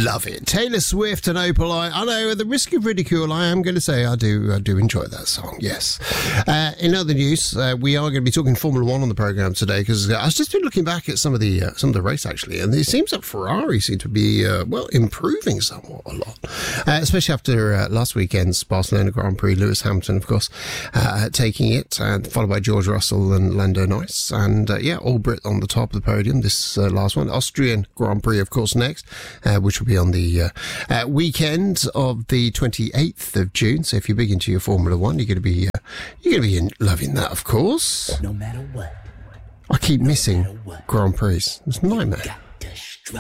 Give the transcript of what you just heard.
Love it. Taylor Swift and Opal. I know, at the risk of ridicule, I am going to say I do enjoy that song, yes. In other news, we are going to be talking Formula One on the programme today, because I was just been looking back at some of the race, actually, and it seems that Ferrari seem to be, improving somewhat a lot, especially after last weekend's Barcelona Grand Prix. Lewis Hamilton, of course, taking it, followed by George Russell and Lando Norris, and all Brit on the top of the podium, this last one. Austrian Grand Prix, of course, next, which will be on the weekend of the 28th of June. So if you're big into your Formula One, you're going to be loving that, of course. No matter what. I keep missing Grand Prix. It's a nightmare. Got to